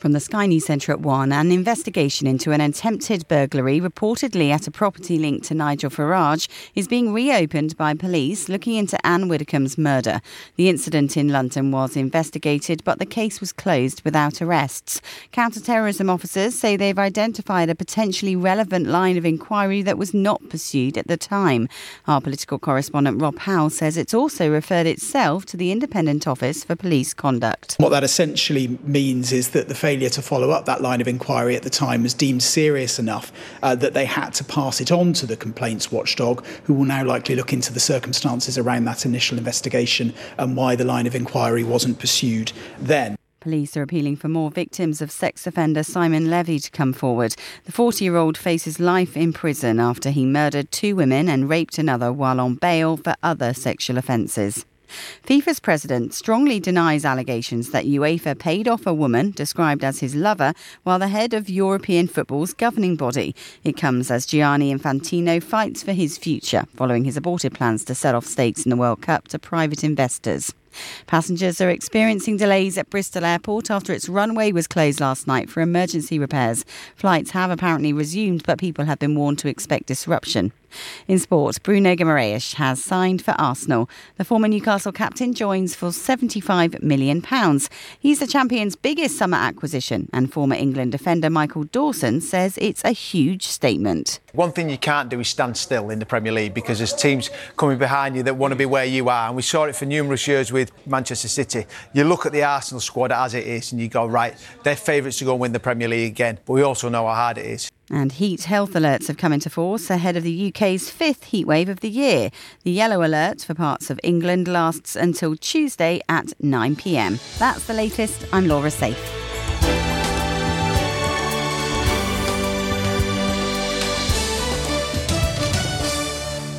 From the Sky News Centre at 1, an investigation into an attempted burglary reportedly at a property linked to Nigel Farage is being reopened by police looking into Anne Widdecombe's murder. The incident in London was investigated, but the case was closed without arrests. Counter-terrorism officers say they've identified a potentially relevant line of inquiry that was not pursued at the time. Our political correspondent Rob Howe says it's also referred itself to the Independent Office for Police Conduct. What that essentially means is that the failure to follow up that line of inquiry at the time was deemed serious enough that they had to pass it on to the complaints watchdog, who will now likely look into the circumstances around that initial investigation and why the line of inquiry wasn't pursued then. Police are appealing for more victims of sex offender Simon Levy to come forward. The 40-year-old faces life in prison after he murdered 2 women and raped another while on bail for other sexual offences. FIFA's president strongly denies allegations that UEFA paid off a woman described as his lover while the head of European football's governing body. It comes as Gianni Infantino fights for his future following his aborted plans to sell off stakes in the World Cup to private investors. Passengers are experiencing delays at Bristol Airport after its runway was closed last night for emergency repairs. Flights have apparently resumed, but people have been warned to expect disruption. In sport, Bruno Guimaraes has signed for Arsenal. The former Newcastle captain joins for £75 million. He's the champion's biggest summer acquisition, and former England defender Michael Dawson says it's a huge statement. One thing you can't do is stand still in the Premier League because there's teams coming behind you that want to be where you are, and we saw it for numerous years with Manchester City. You look at the Arsenal squad as it is and you go, right, they're favourites to go and win the Premier League again, but we also know how hard it is. And heat health alerts have come into force ahead of the UK's 5th heatwave of the year. The yellow alert for parts of England lasts until Tuesday at 9 p.m. That's the latest. I'm Laura Safe.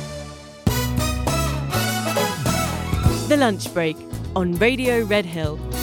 The Lunch Break on Radio Red Hill.